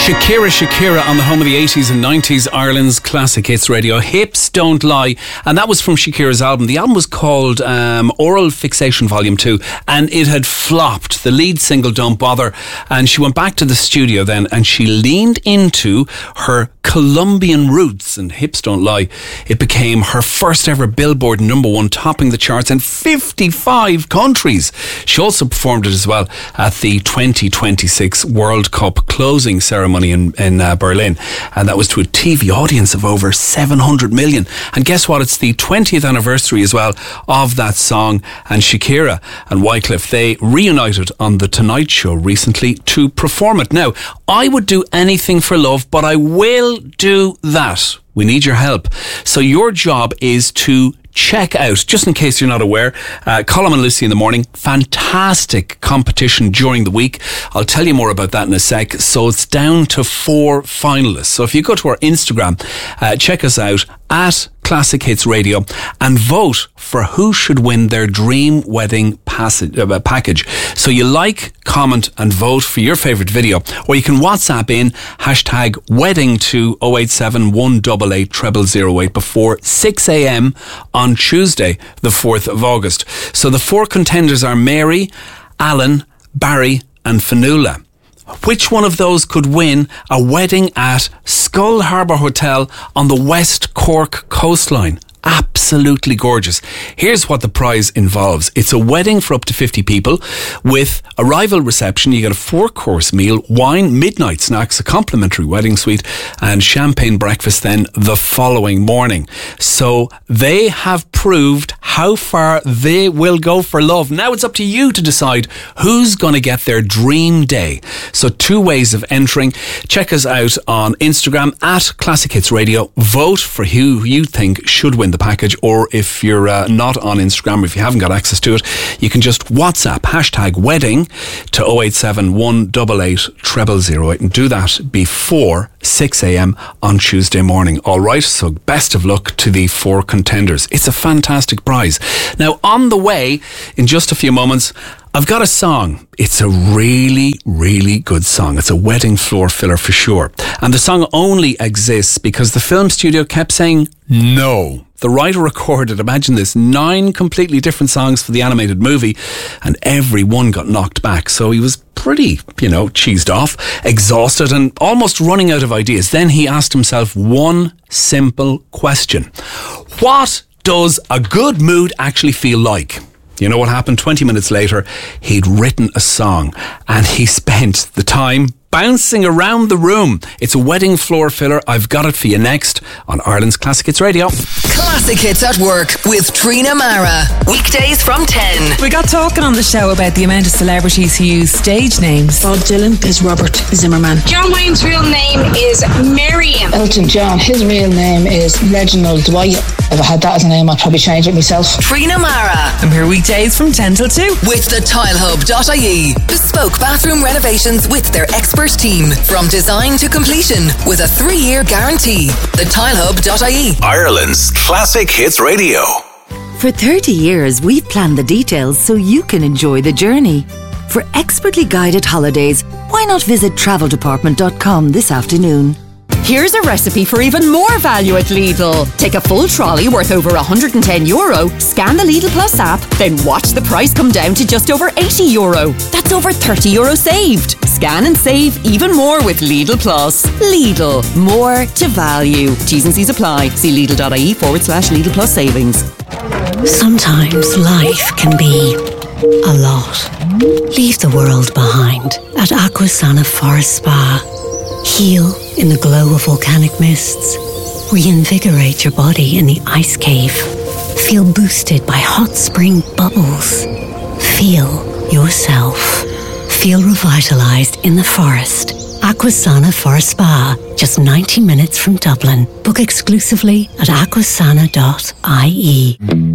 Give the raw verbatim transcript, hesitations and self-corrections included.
Shakira, Shakira on the home of the eighties and nineties, Ireland's classic hits radio. Hips Don't Lie. And that was from Shakira's album. The album was called um, Oral Fixation Volume two, and it had flopped. The lead single, Don't Bother. And she went back to the studio then and she leaned into her Colombian roots, and Hips Don't Lie. It became her first ever Billboard number one, topping the charts in fifty-five countries. She also performed it as well at the twenty twenty-six World Cup closing ceremony in, in uh, Berlin, and that was to a T V audience of over seven hundred million. And guess what? It's the twentieth anniversary as well of that song, and Shakira and Wycliffe, they reunited on The Tonight Show recently to perform it. Now, I would do anything for love, but I will do that. We need your help. So your job is to check out, just in case you're not aware, uh, Colm and Lucy in the Morning, fantastic competition during the week. I'll tell you more about that in a sec. So it's down to four finalists. So if you go to our Instagram, uh, check us out at Classic Hits Radio and vote for who should win their dream wedding passage, uh, package. So you like, comment and vote for your favourite video, or you can WhatsApp in hashtag wedding to oh eight seven, one eight eight, zero zero zero eight before six a.m. on Tuesday the fourth of August. So the four contenders are Mary, Alan, Barry and Fanula. Which one of those could win a wedding at Skull Harbour Hotel on the West Cork coastline? Absolutely gorgeous. Here's what the prize involves. It's a wedding for up to fifty people with arrival reception. You get a four-course meal, wine, midnight snacks, a complimentary wedding suite and champagne breakfast then the following morning. So they have proved how far they will go for love. Now it's up to you to decide who's going to get their dream day. So two ways of entering. Check us out on Instagram at Classic Hits Radio. Vote for who you think should win the package, or if you're uh, not on Instagram, or if you haven't got access to it, you can just WhatsApp hashtag wedding to oh eight seven, one eight eight, zero zero zero eight and do that before six a.m. on Tuesday morning. Alright, so best of luck to the four contenders. It's a fantastic prize. Now on the way, in just a few moments, I've got a song. It's a really, really good song. It's a wedding floor filler for sure. And the song only exists because the film studio kept saying no. The writer recorded, imagine this, nine completely different songs for the animated movie, and every one got knocked back. So he was pretty, you know, cheesed off, exhausted, and almost running out of ideas. Then he asked himself one simple question. What does a good mood actually feel like? You know what happened? twenty minutes later, he'd written a song and he spent the time bouncing around the room. It's a wedding floor filler. I've got it for you next on Ireland's Classic Hits Radio. Classic Hits at Work with Trina Mara. Weekdays from ten. We got talking on the show about the amount of celebrities who use stage names. Bob Dylan is Robert Zimmerman. John Wayne's real name is Miriam. Elton John, his real name is Reginald Dwight. If I had that as a name, I'd probably change it myself. Trina Mara. I'm here weekdays from ten till two. With the tile hub dot I E. Bespoke bathroom renovations with their expert team. From design to completion with a three-year guarantee. the tile hub dot I E. Ireland's Classic Hits Radio. For thirty years, we've planned the details so you can enjoy the journey. For expertly guided holidays, why not visit travel department dot com this afternoon? Here's a recipe for even more value at Lidl. Take a full trolley worth over one hundred ten euro, scan the Lidl Plus app, then watch the price come down to just over eighty euro. That's over thirty euro saved. Scan and save even more with Lidl Plus. Lidl, more to value. T's and C's apply. See Lidl.ie forward slash Lidl Plus savings. Sometimes life can be a lot. Leave the world behind at Aquasana Forest Spa. Heal in the glow of volcanic mists. Reinvigorate your body in the ice cave. Feel boosted by hot spring bubbles. Feel yourself. Feel revitalized in the forest. Aquasana Forest Spa, just ninety minutes from Dublin. Book exclusively at aquasana dot I E.